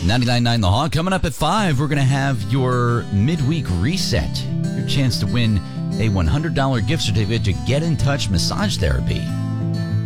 99.9 The Hog. Coming up at 5, we're going to have your midweek reset. Your chance to win a $100 gift certificate to Get in Touch Massage Therapy.